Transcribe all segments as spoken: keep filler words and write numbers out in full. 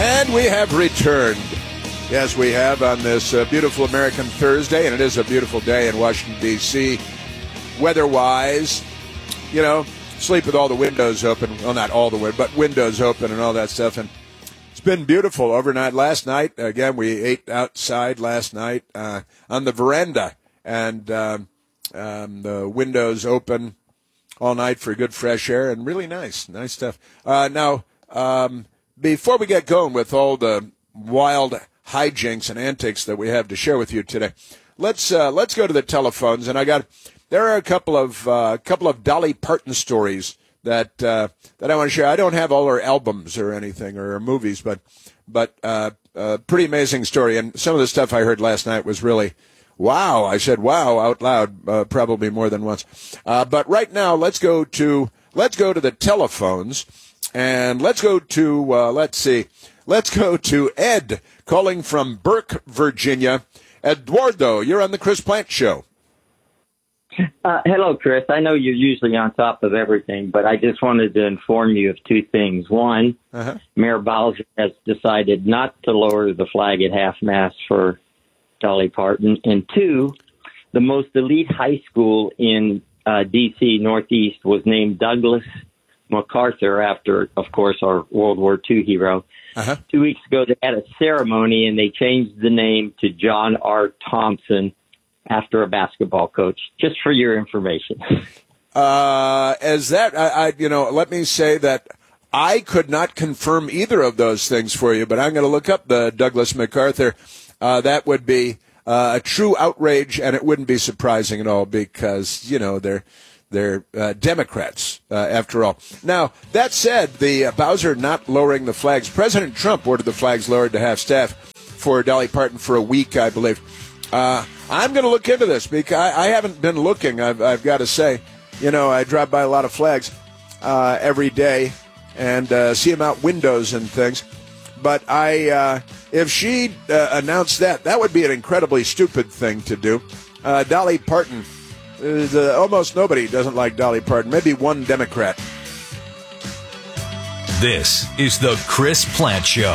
And we have returned. Yes, we have on this uh, beautiful American Thursday, and it is a beautiful day in Washington, D C Weather-wise, you know, sleep with all the windows open. Well, not all the windows, but windows open and all that stuff. And it's been beautiful overnight. Last night, again, we ate outside last night uh, on the veranda, and um, um, the windows open all night for good fresh air, and really nice, nice stuff. Uh, now, um, before we get going with all the wild hijinks and antics that we have to share with you today, let's uh, let's go to the telephones. And I got there are a couple of uh, couple of Dolly Parton stories that uh, that I want to share. I don't have all her albums or anything or her movies, but but uh, a pretty amazing story. And some of the stuff I heard last night was really wow. I said wow out loud, uh, probably more than once. Uh, but right now, let's go to let's go to the telephones. And let's go to, uh, let's see, let's go to Ed calling from Burke, Virginia. Eduardo, you're on the Chris Plante Show. Uh, hello, Chris. I know you're usually on top of everything, but I just wanted to inform you of two things. One, uh-huh. Mayor Bowser has decided not to lower the flag at half-mast for Dolly Parton. And two, the most elite high school in uh, D C Northeast was named Douglas MacArthur, after, of course, our World War Two hero. Uh-huh. Two weeks ago, they had a ceremony, and they changed the name to John R. Thompson after a basketball coach, just for your information. Uh, as that, I, I, you know, let me say that I could not confirm either of those things for you, but I'm going to look up the Douglas MacArthur. Uh, that would be uh, a true outrage, and it wouldn't be surprising at all because, you know, they're They're uh, Democrats, uh, after all. Now, that said, the uh, Bowser not lowering the flags, President Trump ordered the flags lowered to half-staff for Dolly Parton for a week, I believe. Uh, I'm going to look into this because I, I haven't been looking, I've, I've got to say. You know, I drive by a lot of flags uh, every day and uh, see them out windows and things. But I, uh, if she uh, announced that, that would be an incredibly stupid thing to do. Uh, Dolly Parton. Uh, almost nobody doesn't like Dolly Parton. Maybe one Democrat. This is the Chris Plante Show.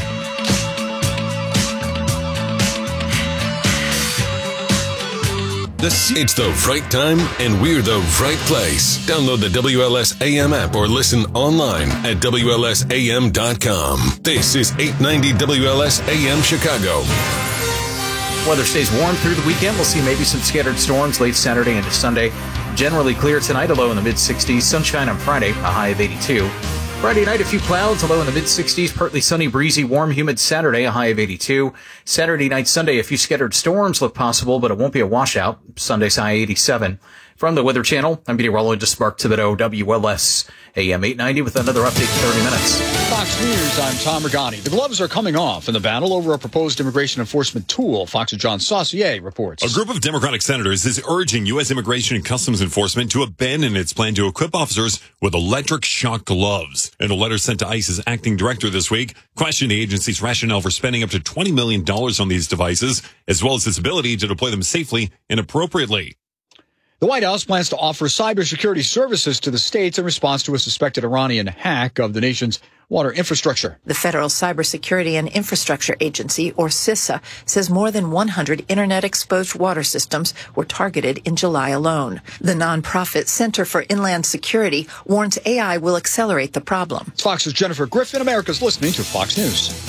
It's the right time, and we're the right place. Download the W L S A M app or listen online at W L S A M dot com. This is eight ninety W L S A M Chicago. Weather stays warm through the weekend. We'll see maybe some scattered storms late Saturday into Sunday. Generally clear tonight, a low in the mid-sixties. Sunshine on Friday, a high of eighty-two. Friday night, a few clouds, a low in the mid-sixties. Partly sunny, breezy, warm, humid Saturday, a high of eighty-two. Saturday night, Sunday, a few scattered storms look possible, but it won't be a washout. Sunday's high eighty-seven. From the Weather Channel, I'm meteorologist Mark Thibodeau, W L S A M eight ninety, with another update in thirty minutes. Fox News, I'm Tom Regani. The gloves are coming off in the battle over a proposed immigration enforcement tool. Fox's John Saucier reports. A group of Democratic senators is urging U S. Immigration and Customs Enforcement to abandon its plan to equip officers with electric shock gloves. In a letter sent to ICE's acting director this week, questioned the agency's rationale for spending up to twenty million dollars on these devices, as well as its ability to deploy them safely and appropriately. The White House plans to offer cybersecurity services to the states in response to a suspected Iranian hack of the nation's water infrastructure. The Federal Cybersecurity and Infrastructure Agency, or CISA, says more than one hundred internet-exposed water systems were targeted in July alone. The nonprofit Center for Inland Security warns A I will accelerate the problem. Fox's Jennifer Griffin. America's listening to Fox News.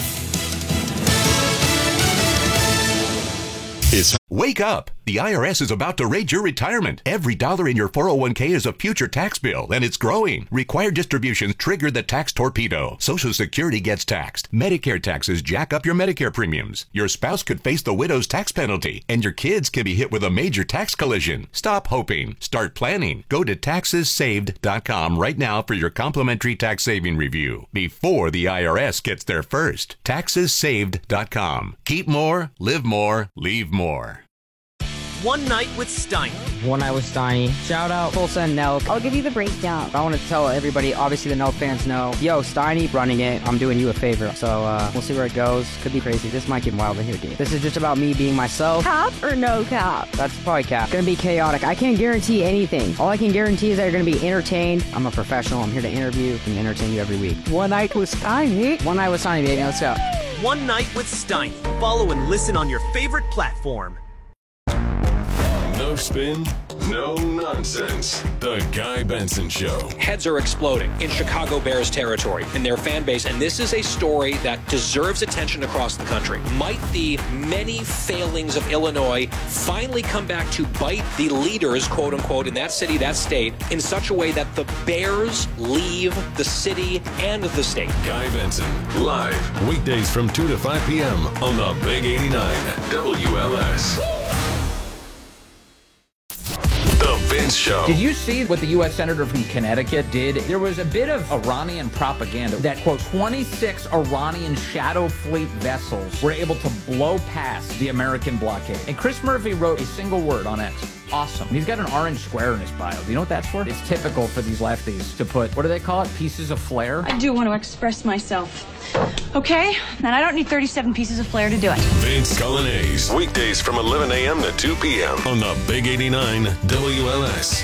Is Wake up! The I R S is about to raid your retirement. Every dollar in your four oh one k is a future tax bill, and it's growing. Required distributions trigger the tax torpedo. Social Security gets taxed. Medicare taxes jack up your Medicare premiums. Your spouse could face the widow's tax penalty, and your kids can be hit with a major tax collision. Stop hoping. Start planning. Go to taxes saved dot com right now for your complimentary tax saving review before the I R S gets there first. taxes saved dot com. Keep more, live more, leave more. One Night with Steiny. One Night with Steiny. Shout out Tulsa and Nelk. I'll give you the breakdown. I want to tell everybody, obviously the Nelk fans know, yo, Steiny running it. I'm doing you a favor. So uh, we'll see where it goes. Could be crazy. This might get wild in here, dude. This is just about me being myself. Cap or no cap? That's probably cap. Gonna be chaotic. I can't guarantee anything. All I can guarantee is that you're gonna be entertained. I'm a professional. I'm here to interview and entertain you every week. One Night with Steiny. One Night with Steiny, baby. Let's go. One Night with Steiny. Follow and listen on your favorite platform. No spin, no nonsense. The Guy Benson Show. Heads are exploding in Chicago Bears territory in their fan base, and this is a story that deserves attention across the country. Might the many failings of Illinois finally come back to bite the leaders, quote unquote, in that city, that state, in such a way that the Bears leave the city and the state? Guy Benson, live, weekdays from two to five p.m. on the Big eighty-nine W L S. The Vince Show. Did you see what the U S Senator from Connecticut did? There was a bit of Iranian propaganda that, quote, twenty-six Iranian shadow fleet vessels were able to blow past the American blockade. And Chris Murphy wrote a single word on X. Awesome. And he's got an orange square in his bio. Do you know what that's for? It's typical for these lefties to put, what do they call it? Pieces of flair? I do want to express myself. Okay? And I don't need thirty-seven pieces of flair to do it. Vince Colonnese. Weekdays from eleven a.m. to two p.m. on the Big eighty-nine W L S.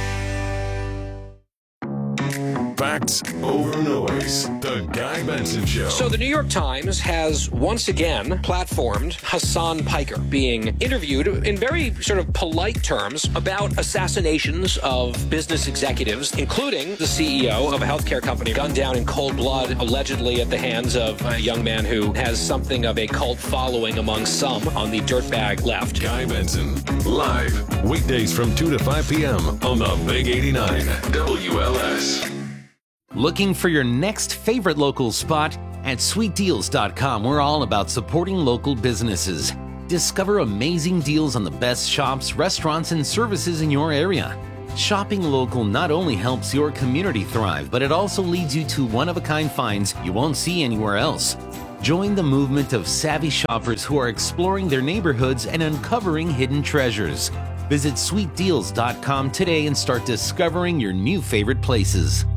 Facts over noise. The Guy Benson Show. So the New York Times has once again platformed Hassan Piker being interviewed in very sort of polite terms about assassinations of business executives, including the C E O of a healthcare company gunned down in cold blood, allegedly at the hands of a young man who has something of a cult following among some on the dirtbag left. Guy Benson, live, weekdays from two to five p.m. on the Big eighty-nine W L S. Looking for your next favorite local spot? At sweet deals dot com, we're all about supporting local businesses. Discover amazing deals on the best shops, restaurants, and services in your area. Shopping local not only helps your community thrive, but it also leads you to one-of-a-kind finds you won't see anywhere else. Join the movement of savvy shoppers who are exploring their neighborhoods and uncovering hidden treasures. Visit sweet deals dot com today and start discovering your new favorite places.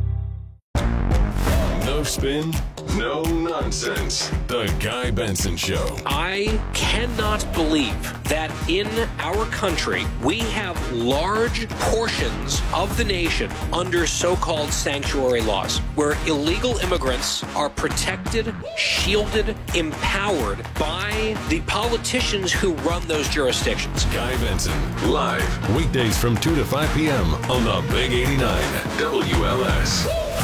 No spin, no nonsense. The Guy Benson Show. I cannot believe that in our country we have large portions of the nation under so-called sanctuary laws, where illegal immigrants are protected, shielded, empowered by the politicians who run those jurisdictions. Guy Benson, live, weekdays from two to five p.m. on the Big eighty-nine W L S.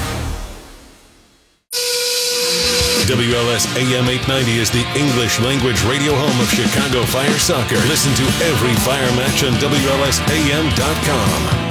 W L S A M eight ninety is the English language radio home of Chicago Fire Soccer. Listen to every Fire match on W L S A M dot com.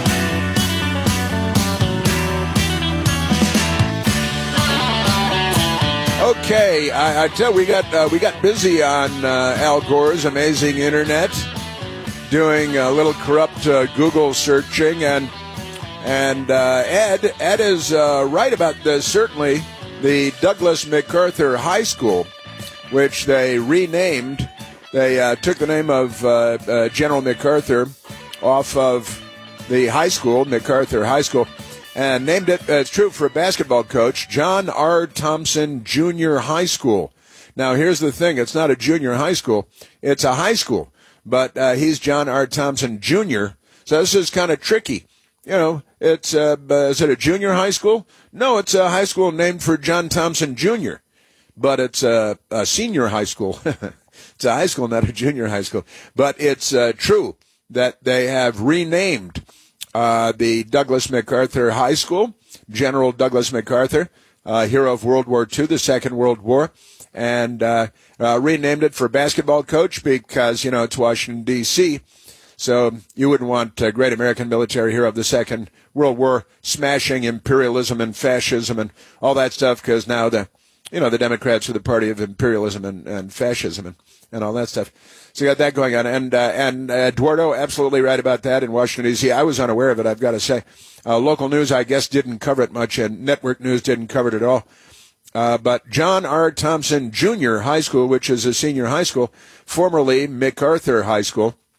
Okay, I, I tell you, we got uh, we got busy on uh, Al Gore's amazing internet, doing a little corrupt uh, Google searching, and and uh, Ed Ed is uh, right about this. Certainly, the Douglas MacArthur High School, which they renamed, they uh, took the name of uh, uh, General MacArthur off of the high school, MacArthur High School, and named it, uh, it's true for a basketball coach, John R. Thompson Junior High School. Now, here's the thing. It's not a junior high school. It's a high school. But uh, he's John R. Thompson Junior So this is kind of tricky. You know, it's uh, is it a junior high school? No, it's a high school named for John Thompson Junior But it's a, a senior high school. It's a high school, not a junior high school. But it's uh, true that they have renamed Uh, the Douglas MacArthur High School, General Douglas MacArthur, uh, hero of World War Two, the Second World War, and uh, uh, renamed it for basketball coach because, you know, it's Washington, D C, so you wouldn't want a great American military hero of the Second World War smashing imperialism and fascism and all that stuff, because now the, you know, the Democrats are the party of imperialism and, and fascism and, and all that stuff. So you got that going on. And uh, and uh, Eduardo, absolutely right about that in Washington, D C. I was unaware of it, I've got to say. Uh, local news, I guess, didn't cover it much, and network news didn't cover it at all. Uh, but John R. Thompson Junior High School, which is a senior high school, formerly MacArthur High School,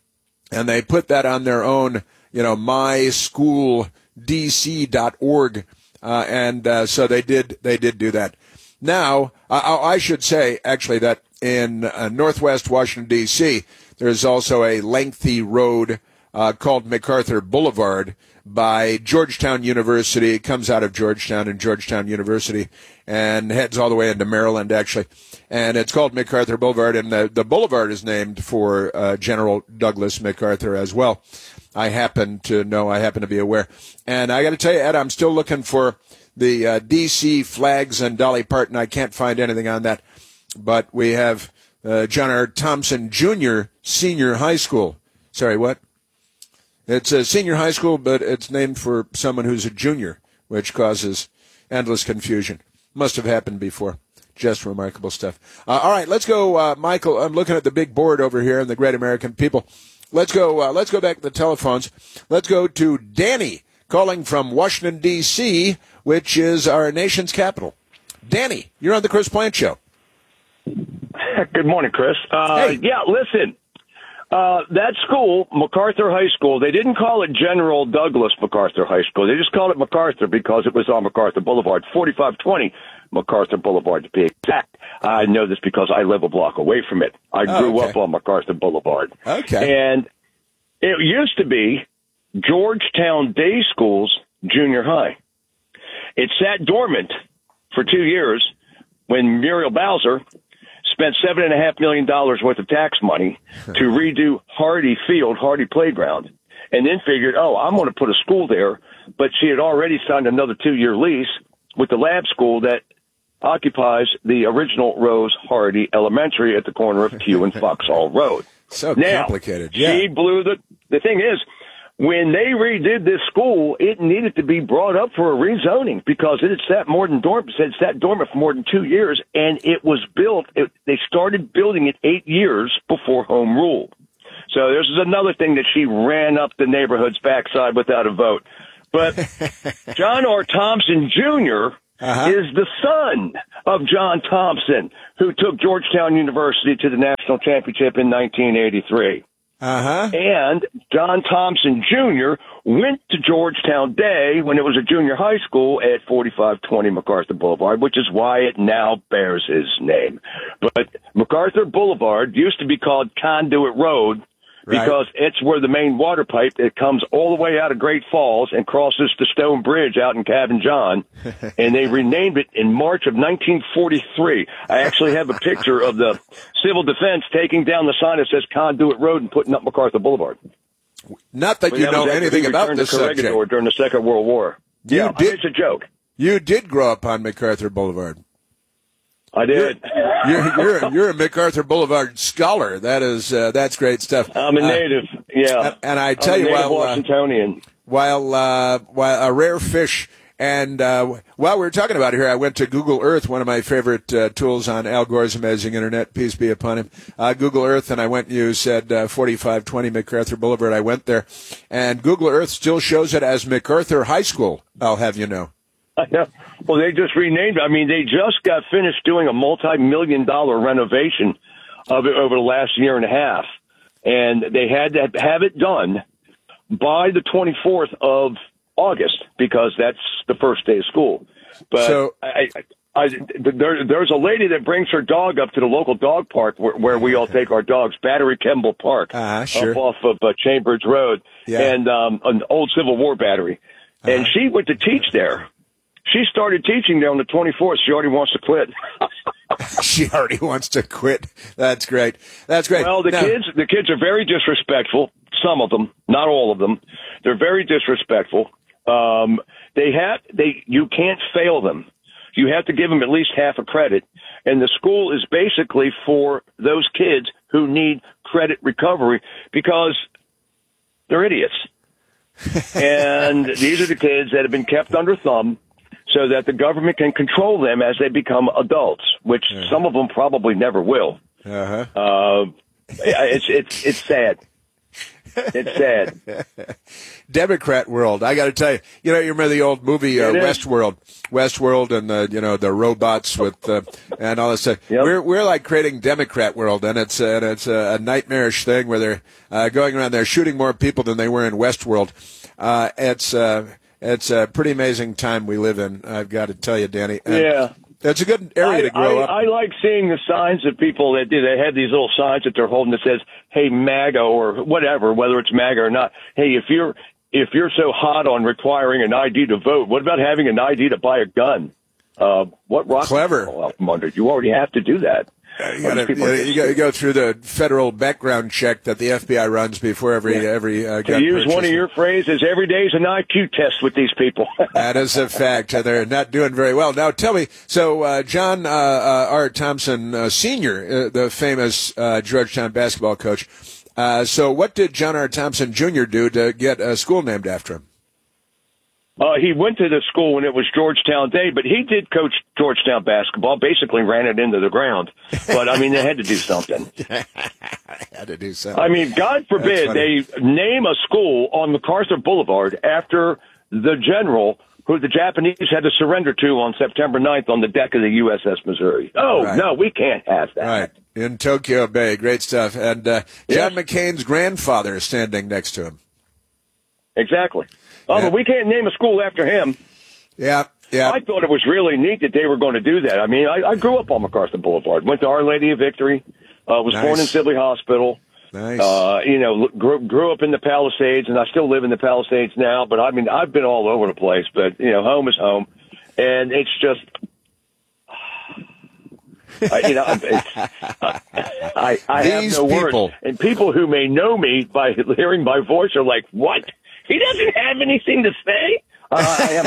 and they put that on their own, you know, my school d c dot org, uh, and uh, so they did they did do that. Now, I, I should say, actually, that in uh, northwest Washington, D C, there's also a lengthy road uh, called MacArthur Boulevard by Georgetown University. It comes out of Georgetown and Georgetown University and heads all the way into Maryland, actually. And it's called MacArthur Boulevard, and the, the boulevard is named for uh, General Douglas MacArthur as well. I happen to know, I happen to be aware. And I got to tell you, Ed, I'm still looking for the uh, D C flags and Dolly Parton. I can't find anything on that. But we have uh, John R. Thompson Junior Senior High School. Sorry, what? It's a senior high school, but it's named for someone who's a junior, which causes endless confusion. Must have happened before. Just remarkable stuff. Uh, all right, let's go, uh, Michael. I'm looking at the big board over here and the great American people. Let's go. Uh, let's go back to the telephones. Let's go to Danny calling from Washington, D C, which is our nation's capital. Danny, you're on the Chris Plant Show. Good morning, Chris. Uh, hey. Yeah, listen. Uh, that school, MacArthur High School, they didn't call it General Douglas MacArthur High School. They just called it MacArthur because it was on MacArthur Boulevard, forty-five twenty MacArthur Boulevard to be exact. I know this because I live a block away from it. I Oh, grew okay. up on MacArthur Boulevard. Okay. And it used to be Georgetown Day School's junior high. It sat dormant for two years when Muriel Bowser spent seven and a half million dollars worth of tax money to redo Hardy Field, Hardy Playground, and then figured, oh, I'm going to put a school there. But she had already signed another two-year lease with the lab school that occupies the original Rose Hardy Elementary at the corner of Q and Foxhall Road. So now, complicated. Yeah. She blew the. The thing is, when they redid this school, it needed to be brought up for a rezoning because it had sat more than dormant, it had sat dormant for more than two years, and it was built. It, they started building it eight years before home rule. So this is another thing that she ran up the neighborhood's backside without a vote. But John R. Thompson Junior Uh-huh. is the son of John Thompson, who took Georgetown University to the national championship in nineteen eighty-three. Uh-huh. And John Thompson Junior went to Georgetown Day when it was a junior high school at forty-five twenty MacArthur Boulevard, which is why it now bears his name. But MacArthur Boulevard used to be called Conduit Road because right. it's where the main water pipe that comes all the way out of Great Falls and crosses the Stone Bridge out in Cabin John. And they renamed it in March of nineteen forty-three. I actually have a picture of the civil defense taking down the sign that says Conduit Road and putting up MacArthur Boulevard. Not that but you that know anything about this subject. During the Second World War. You yeah, did, I mean, it's a joke. You did grow up on MacArthur Boulevard. I did. You're you're, you're, you're a MacArthur Boulevard scholar. That is uh, that's great stuff. I'm a uh, native. Yeah, and, and I tell I'm you, a native while Washingtonian. Uh, while uh, while a rare fish, and uh, while we were talking about it here, I went to Google Earth, one of my favorite uh, tools on Al Gore's amazing internet. Peace be upon him. Uh, Google Earth, and I went. You said uh, forty-five twenty MacArthur Boulevard. I went there, and Google Earth still shows it as MacArthur High School. I'll have you know. I know. Well, they just renamed it. I mean, they just got finished doing a multi-million dollar renovation of it over the last year and a half. And they had to have it done by the twenty-fourth of August because that's the first day of school. But so, I, I, I, there, there's a lady that brings her dog up to the local dog park where, where we all take our dogs, Battery Kemble Park, uh, sure. up off of uh, Chambers Road, yeah. and um, an old Civil War battery. Uh-huh. And she went to teach there. She started teaching there on the twenty-fourth. She already wants to quit. She already wants to quit. That's great. That's great. Well, the now, kids, the kids are very disrespectful. Some of them, not all of them. They're very disrespectful. Um, they have, they, you can't fail them. You have to give them at least half a credit. And the school is basically for those kids who need credit recovery because they're idiots. And these are the kids that have been kept under thumb so that the government can control them as they become adults, which uh-huh. some of them probably never will. Uh-huh. Uh, it's, it's, it's sad. It's sad. Democrat world. I got to tell you, you know, you remember the old movie uh, Westworld, Westworld, and the you know the robots with uh, and all that stuff. Yep. We're we're like creating Democrat world, and it's uh, and it's a, a nightmarish thing where they're uh, going around there shooting more people than they were in Westworld. Uh, it's uh, it's a pretty amazing time we live in. I've got to tell you, Danny. And yeah. It's a good area I, to grow I, up. I like seeing the signs of people that do. They have these little signs that they're holding that says, "Hey, MAGA," or whatever, whether it's MAGA or not. Hey, if you're if you're so hot on requiring an I D to vote, what about having an I D to buy a gun? Uh, what rock? Clever. Out from under? You already have to do that. Uh, you, gotta, you, you, go, you go through the federal background check that the F B I runs before every yeah. every uh, gun to use purchase. One of your phrases, every day is an I Q test with these people. That is a fact. They're not doing very well. Now, tell me, so uh, John uh, uh, R. Thompson uh, Senior, uh, the famous uh, Georgetown basketball coach, uh, so what did John R. Thompson Junior do to get a school named after him? Uh, he went to the school when it was Georgetown Day, but he did coach Georgetown basketball, basically ran it into the ground. But, I mean, they had to do something. had to do something. I mean, God forbid they name a school on MacArthur Boulevard after the general who the Japanese had to surrender to on September ninth on the deck of the U S S Missouri. Oh, right. No, we can't have that. Right. In Tokyo Bay. Great stuff. And uh, John yes. McCain's grandfather is standing next to him. Exactly. Oh, yeah. but we can't name a school after him. Yeah, yeah. I thought it was really neat that they were going to do that. I mean, I, I grew up on MacArthur Boulevard. Went to Our Lady of Victory. Uh, was nice. born in Sibley Hospital. Nice. Uh, you know, grew, grew up in the Palisades, and I still live in the Palisades now. But I mean, I've been all over the place. But you know, home is home, and it's just. I, you know, it's, uh, I, I have no people. words. And people who may know me by hearing my voice are like, "What? He doesn't have anything to say?" Uh, I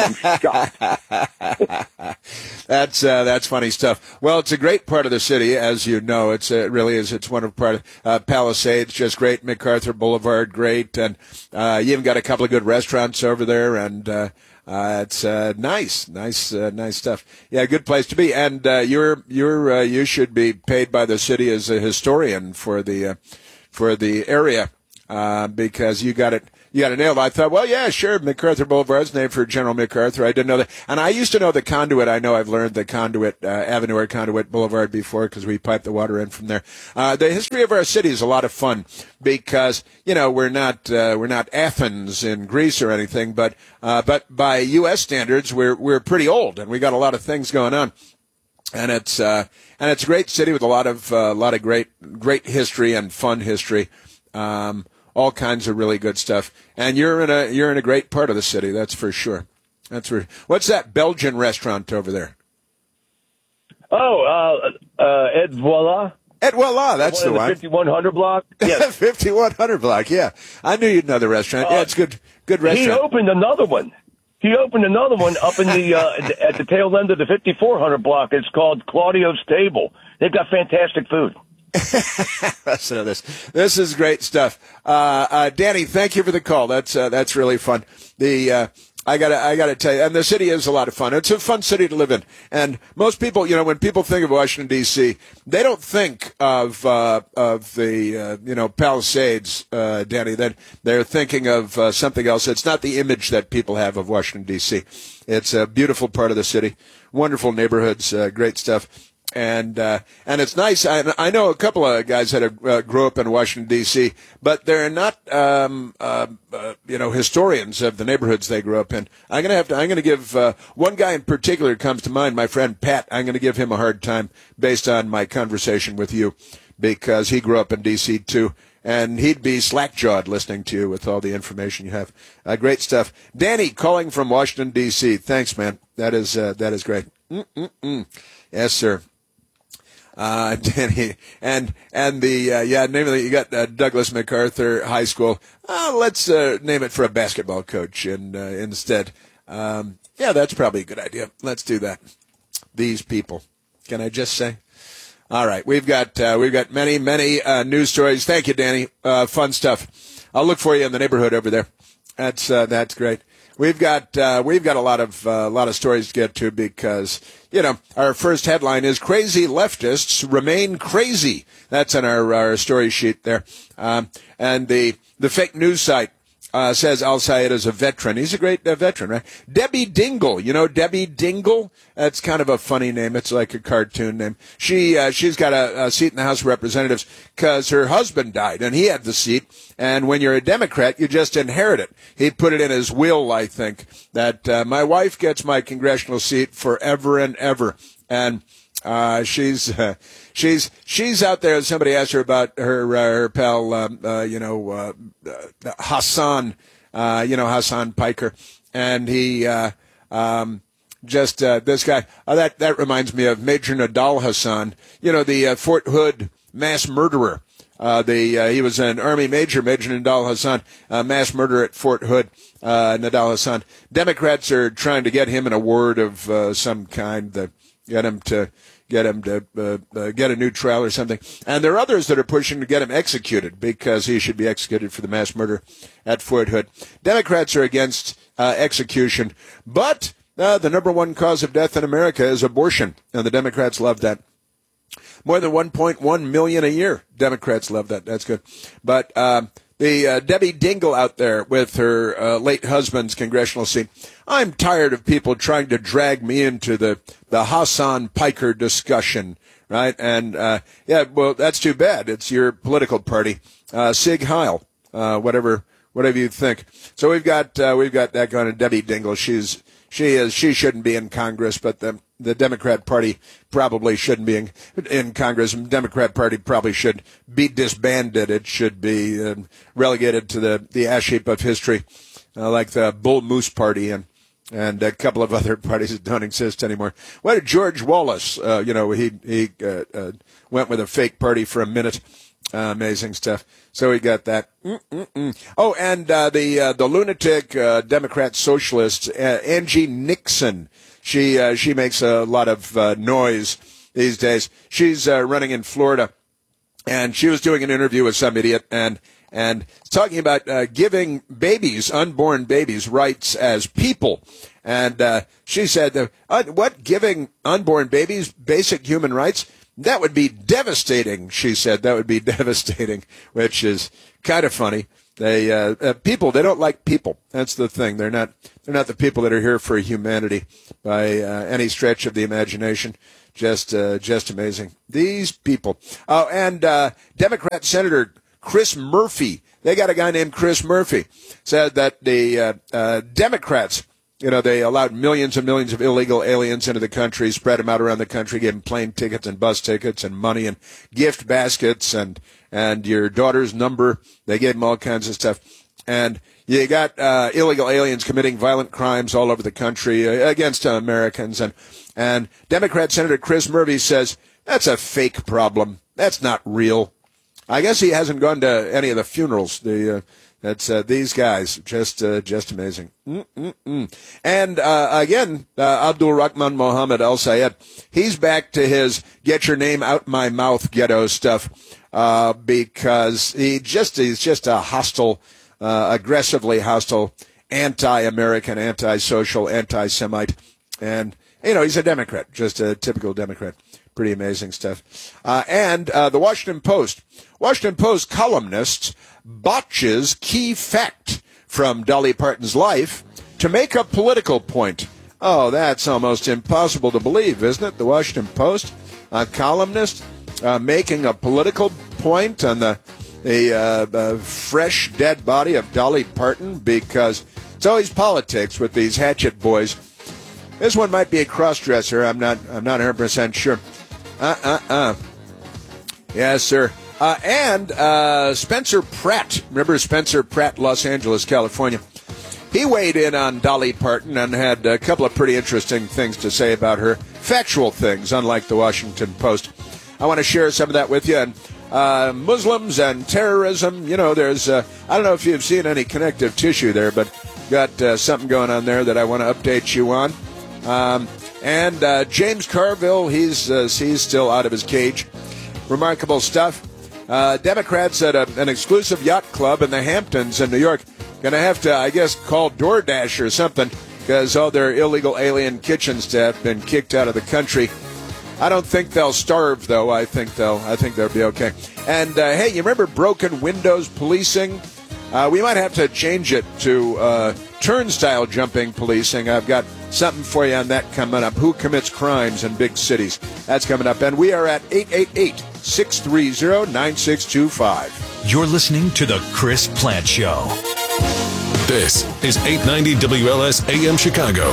am shocked. That's uh, that's funny stuff. Well, it's a great part of the city, as you know. It's uh, it really is. It's one of part of uh, Palisades, just great. MacArthur Boulevard, great, and uh, you even got a couple of good restaurants over there, and uh, uh, it's uh, nice, nice, uh, nice stuff. Yeah, good place to be. And uh, you're you're uh, you should be paid by the city as a historian for the uh, for the area uh, because you got it. You got it nailed. I thought, well, yeah, sure, MacArthur Boulevard's named for General MacArthur. I didn't know that. And I used to know the Conduit. I know I've learned the Conduit uh, Avenue or Conduit Boulevard before because we pipe the water in from there. Uh, the history of our city is a lot of fun because, you know, we're not uh, we're not Athens in Greece or anything, but uh, but by U S standards, we're we're pretty old and we got a lot of things going on. And it's uh, and it's a great city with a lot of a uh, lot of great great history and fun history. Um, All kinds of really good stuff, and you're in a you're in a great part of the city. That's for sure. That's for what's that Belgian restaurant over there? Oh, uh, uh, Ed Voila. Ed Voila, that's the, the one. fifty-one hundred block. Yes, fifty-one hundred block. Yeah, I knew you'd know the restaurant. Uh, yeah, it's good. Good restaurant. He opened another one. He opened another one up in the uh, at the tail end of the fifty-four hundred block. It's called Claudio's Table. They've got fantastic food. Listen to this. This is great stuff. Uh, uh, Danny, thank you for the call. That's, uh, that's really fun. The, uh, I gotta, I gotta tell you, and the city is a lot of fun. It's a fun city to live in. And most people, you know, when people think of Washington, D C, they don't think of, uh, of the, uh, you know, Palisades, uh, Danny. Then they're thinking of, uh, something else. It's not the image that people have of Washington, D C. It's a beautiful part of the city. Wonderful neighborhoods, uh, great stuff. And, uh, and it's nice. I, I know a couple of guys that have, uh, grew up in Washington, D C, but they're not, um, uh, uh, you know, historians of the neighborhoods they grew up in. I'm going to have to, I'm going to give, uh, one guy in particular comes to mind, my friend Pat. I'm going to give him a hard time based on my conversation with you because he grew up in D C too. And he'd be slack-jawed listening to you with all the information you have. Uh, great stuff. Danny calling from Washington, D C. Thanks, man. That is, uh, that is great. Mm-mm-mm. Yes, sir. Uh, Danny, and, and the, uh, yeah, name of the, you got, uh, Douglas MacArthur High School. Uh, let's, uh, name it for a basketball coach and, uh, instead. Um, yeah, that's probably a good idea. Let's do that. These people. Can I just say? All right. We've got, uh, we've got many, many, uh, news stories. Thank you, Danny. Uh, fun stuff. I'll look for you in the neighborhood over there. That's, uh, that's great. we've got uh, we've got a lot of uh, a lot of stories to get to because you know our first headline is crazy leftists remain crazy. That's on our our story sheet there, um, and the the fake news site. Uh, says Al-Sayed is a veteran. He's a great uh, veteran, right? Debbie Dingle. You know Debbie Dingle? That's kind of a funny name. It's like a cartoon name. She, uh, she's got a, a seat in the House of Representatives because her husband died and he had the seat. And when you're a Democrat, you just inherit it. He put it in his will, I think, that uh, my wife gets my congressional seat forever and ever. And Uh, she's, uh, she's, she's out there. Somebody asked her about her, uh, her pal, um, uh, you know, uh, uh, Hassan, uh, you know, Hassan Piker. And he, uh, um, just, uh, this guy, uh, that, that reminds me of Major Nadal Hassan, you know, the, uh, Fort Hood mass murderer. Uh, the, uh, he was an Army major, Major Nadal Hassan, uh, mass murderer at Fort Hood, uh, Nadal Hassan. Democrats are trying to get him an award of, uh, some kind, the, Get him to get him to uh, uh, get a new trial or something. And there are others that are pushing to get him executed because he should be executed for the mass murder at Fort Hood. Democrats are against uh, execution, but uh, the number one cause of death in America is abortion, and the Democrats love that. More than one point one million a year. Democrats love that. That's good. But um, the uh, Debbie Dingle out there with her uh, late husband's congressional seat. I'm tired of people trying to drag me into the, the Hassan Piker discussion, right? And, uh, yeah, well, that's too bad. It's your political party. Uh, Sig Heil, uh, whatever, whatever you think. So we've got, uh, we've got that going to Debbie Dingle. She's, she is, she shouldn't be in Congress, but the, the Democrat Party probably shouldn't be in, in Congress. The Democrat Party probably should be disbanded. It should be uh, relegated to the, the ash heap of history, uh, like the Bull Moose Party and, and a couple of other parties that don't exist anymore. What did George Wallace, uh, you know, he, he, uh, uh, went with a fake party for a minute. Uh, amazing stuff. So we got that. Mm-mm-mm. Oh, and, uh, the, uh, the lunatic, uh, Democrat socialist, uh, Angie Nixon. She, uh, she makes a lot of, uh, noise these days. She's, uh, running in Florida and she was doing an interview with some idiot and, and talking about uh, giving babies, unborn babies, rights as people. And uh, she said, uh, what, giving unborn babies basic human rights? That would be devastating, she said. That would be devastating, which is kind of funny. They uh, uh, people, they don't like people. That's the thing. They're not they're not the people that are here for humanity by uh, any stretch of the imagination. Just uh, just amazing. These people. Oh, and uh, Democrat Senator Chris Murphy. They got a guy named Chris Murphy. Said that the uh, uh, Democrats, you know, they allowed millions and millions of illegal aliens into the country, spread them out around the country, gave them plane tickets and bus tickets and money and gift baskets and and your daughter's number. They gave them all kinds of stuff. And you got uh, illegal aliens committing violent crimes all over the country uh, against uh, Americans. And, and Democrat Senator Chris Murphy says, that's a fake problem. That's not real. I guess he hasn't gone to any of the funerals. The uh, that's uh, these guys, just uh, just amazing. Mm-mm-mm. And uh, again, uh, Abdul Rahman Mohammed Al Sayed, he's back to his "get your name out my mouth" ghetto stuff uh, because he just he's just a hostile, uh, aggressively hostile, anti-American, anti-social, anti-Semite, and you know he's a Democrat, just a typical Democrat. Pretty amazing stuff. Uh, and uh, the Washington Post. Washington Post columnist botches key fact from Dolly Parton's life to make a political point. Oh, that's almost impossible to believe, isn't it? The Washington Post, a columnist uh, making a political point on the, the uh, uh, fresh dead body of Dolly Parton, because it's always politics with these hatchet boys. This one might be a cross-dresser. I'm not, I'm not one hundred percent sure. Uh-uh-uh. Yes, sir. Uh, and uh, Spencer Pratt. Remember Spencer Pratt, Los Angeles, California? He weighed in on Dolly Parton and had a couple of pretty interesting things to say about her. Factual things, unlike the Washington Post. I want to share some of that with you. And uh, Muslims and terrorism, you know, there's, uh, I don't know if you've seen any connective tissue there, but got uh, something going on there that I want to update you on. Um, and uh, James Carville, he's uh, he's still out of his cage. Remarkable stuff. Uh, Democrats at a, an exclusive yacht club in the Hamptons in New York going to have to, I guess, call DoorDash or something because all their illegal alien kitchen staff have been kicked out of the country. I don't think they'll starve, though. I think they'll. I think they'll be okay. And uh, hey, you remember broken windows policing? Uh, we might have to change it to uh, turnstile jumping policing. I've got something for you on that coming up. Who commits crimes in big cities? That's coming up. And we are at eight eight eight, six three zero, nine six two five. You're listening to The Chris Plant Show. This is eight ninety W L S A M Chicago.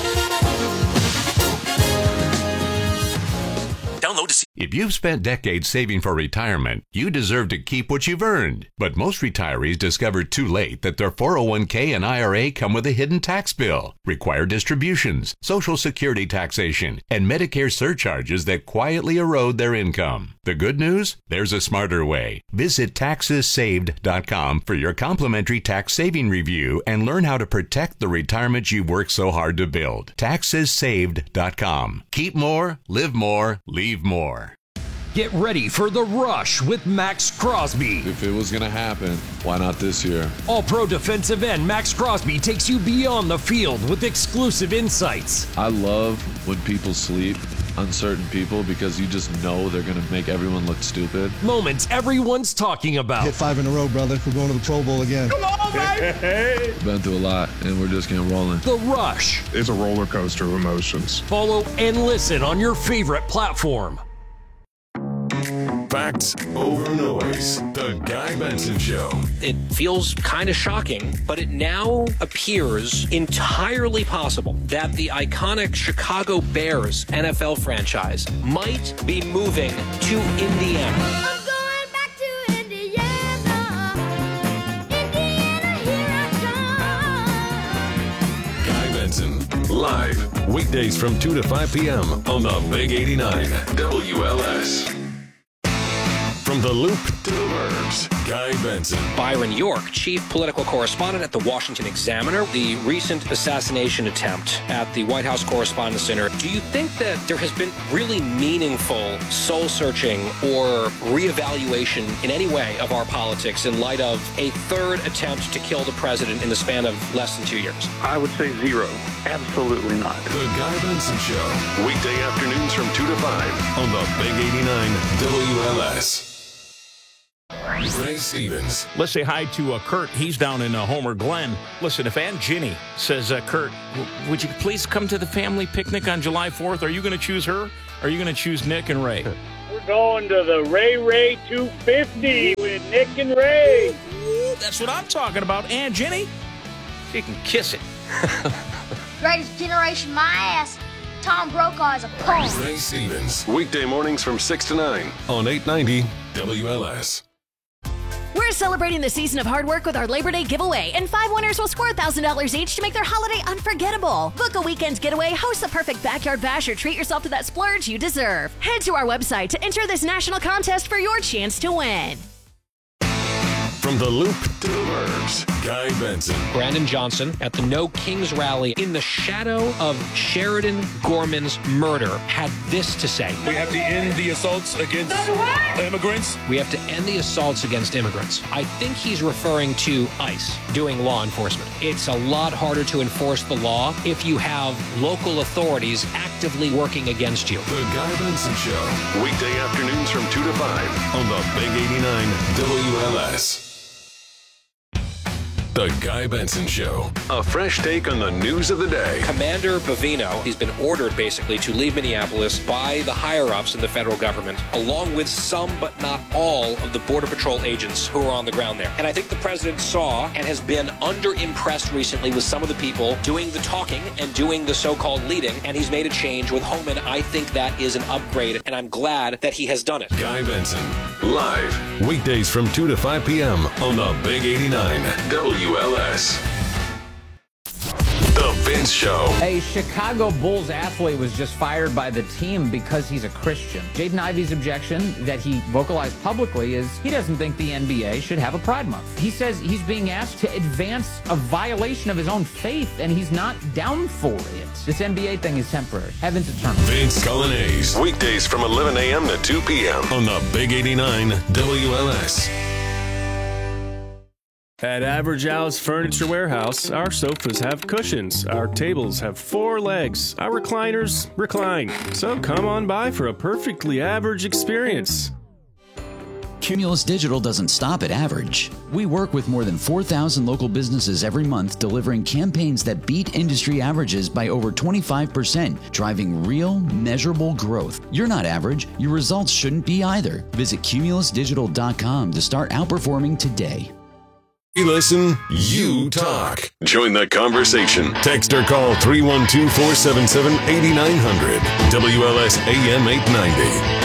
If you've spent decades saving for retirement, you deserve to keep what you've earned. But most retirees discover too late that their four oh one k and I R A come with a hidden tax bill, required distributions, Social Security taxation, and Medicare surcharges that quietly erode their income. The good news? There's a smarter way. Visit taxes saved dot com for your complimentary tax saving review and learn how to protect the retirement you've worked so hard to build. taxes saved dot com. Keep more, live more, leave more. Get ready for The Rush with Max Crosby. If it was going to happen, why not this year? All-pro defensive end Max Crosby takes you beyond the field with exclusive insights. I love when people sleep on certain people because you just know they're going to make everyone look stupid. Moments everyone's talking about. Hit five in a row, brother. We're going to the Pro Bowl again. Come on, baby! Been through a lot, and we're just getting rolling. The Rush. It's a roller coaster of emotions. Follow and listen on your favorite platform. Facts over noise. The Guy Benson Show. It feels kind of shocking, but it now appears entirely possible that the iconic Chicago Bears N F L franchise might be moving to Indiana. I'm going back to Indiana. Indiana, here I come. Guy Benson, live, weekdays from two to five p.m. on the Big eighty-nine W L S. From the Loop to the Burbs, Guy Benson. Byron York, chief political correspondent at the Washington Examiner, the recent assassination attempt at the White House Correspondents' Center. Do you think that there has been really meaningful soul-searching or reevaluation in any way of our politics in light of a third attempt to kill the president in the span of less than two years? I would say zero. Absolutely not. The Guy Benson Show, weekday afternoons from two to five on the Big eighty-nine W L S. Ray Stevens. Let's say hi to uh, Kurt. He's down in uh, Homer Glen. Listen, if Aunt Ginny says, uh, Kurt, w- would you please come to the family picnic on July fourth? Are you going to choose her? Or are you going to choose Nick and Ray? We're going to the Ray Ray two fifty with Nick and Ray. Ooh, that's what I'm talking about. Aunt Ginny, she can kiss it. Greatest generation, my ass. Tom Brokaw is a punk. Ray Stevens. Weekday mornings from six to nine on eight ninety W L S. We're celebrating the season of hard work with our Labor Day giveaway, and five winners will score one thousand dollars each to make their holiday unforgettable. Book a weekend getaway, host the perfect backyard bash, or treat yourself to that splurge you deserve. Head to our website to enter this national contest for your chance to win. From the Loop to the Burbs, Guy Benson. Brandon Johnson at the No Kings rally in the shadow of Sheridan Gorman's murder had this to say. We have to end the assaults against immigrants. We have to end the assaults against immigrants. I think he's referring to ICE doing law enforcement. It's a lot harder to enforce the law if you have local authorities actively working against you. The Guy Benson Show, weekday afternoons from two to five on the Big eighty-nine W L S. The Guy Benson Show. A fresh take on the news of the day. Commander Bavino, he's been ordered basically to leave Minneapolis by the higher-ups in the federal government, along with some but not all of the Border Patrol agents who are on the ground there. And I think the president saw and has been under-impressed recently with some of the people doing the talking and doing the so-called leading, and he's made a change with Homan. I think that is an upgrade, and I'm glad that he has done it. Guy Benson, live, weekdays from two to five p.m. on the Big eighty-nine W L S. The Vince Show. A Chicago Bulls athlete was just fired by the team because he's a Christian. Jaden Ivey's objection that he vocalized publicly is he doesn't think the N B A should have a Pride Month. He says he's being asked to advance a violation of his own faith, and he's not down for it. This N B A thing is temporary. Heaven's eternal. Vince Colonnese, weekdays from eleven a.m. to two p.m. on the Big eighty-nine W L S. At Average Al's Furniture Warehouse, our sofas have cushions, our tables have four legs, our recliners recline. So come on by for a perfectly average experience. Cumulus Digital doesn't stop at average. We work with more than four thousand local businesses every month, delivering campaigns that beat industry averages by over twenty-five percent, driving real, measurable growth. You're not average. Your results shouldn't be either. Visit cumulus digital dot com to start outperforming today. You listen, you talk. Join the conversation. Text or call three one two, four seven seven, eight nine zero zero. W L S A M eight ninety.